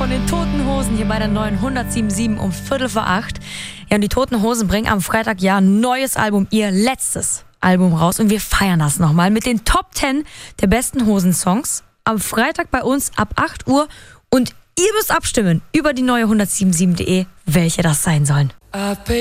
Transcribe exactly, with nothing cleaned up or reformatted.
von den Toten Hosen hier bei der neuen hundertsiebenundsiebzig um Viertel vor acht. Ja, und die Toten Hosen bringen am Freitag ja ein neues Album, ihr letztes Album raus. Und wir feiern das nochmal mit den Top zehn der besten Hosensongs. Am Freitag bei uns ab acht Uhr. Und ihr müsst abstimmen über die neue hundertsiebenundsiebzig punkt de, welche das sein sollen.